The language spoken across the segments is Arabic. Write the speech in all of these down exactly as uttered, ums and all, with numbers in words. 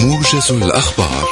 موجز الأخبار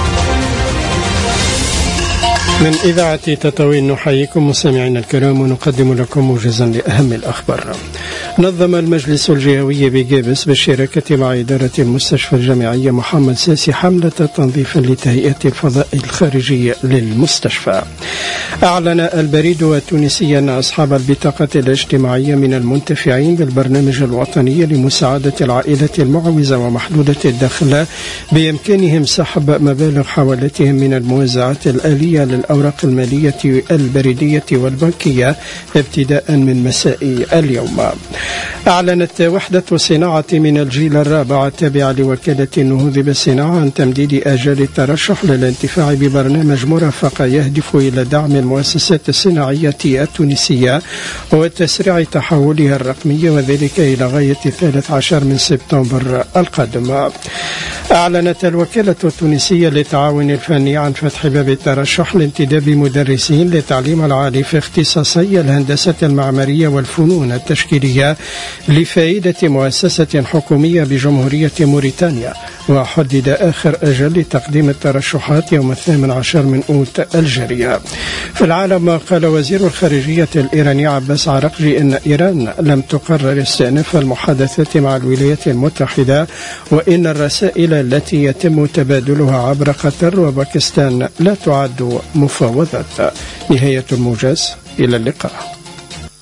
من إذاعة تطاوين. نحييكم مستمعينا الكرام ونقدم لكم موجزا لأهم الأخبار. نظم المجلس الجهوي بجابس بالشراكة مع إدارة المستشفى الجامعي محمد ساسي حملة تنظيف لتهيئة الفضاء الخارجي للمستشفى. أعلن البريد التونسي أن أصحاب البطاقة الاجتماعية من المنتفعين بالبرنامج الوطني لمساعدة العائلات المعوزة ومحدودة الدخل بإمكانهم سحب مبالغ حوالتهم من الموزعات الآلية للأوراق المالية البريدية والبنكية ابتداء من مساء اليوم. أعلنت وحدة الصناعة من الجيل الرابع التابعة لوكالة النهوض بالصناعة عن تمديد آجال الترشح للانتفاع ببرنامج مرافقة يهدف إلى دعم المؤسسات الصناعية التونسية وتسريع تحولها الرقمي، وذلك إلى غاية الثالث عشر من سبتمبر القادم. أعلنت الوكالة التونسية للتعاون الفني عن فتح باب الترشح لانتداب مدرسين للتعليم العالي في اختصاصي الهندسة المعمارية والفنون التشكيلية لفائدة مؤسسة حكومية بجمهورية موريتانيا، وحدد آخر أجل لتقديم الترشحات يوم الثامن عشر من أوت الجارية. في العالم، قال وزير الخارجية الإيراني عباس عراقجي إن إيران لم تقرر استئناف المحادثات مع الولايات المتحدة، وإن الرسائل التي يتم تبادلها عبر قطر وباكستان لا تعد مفاوضات. نهاية الموجز، إلى اللقاء.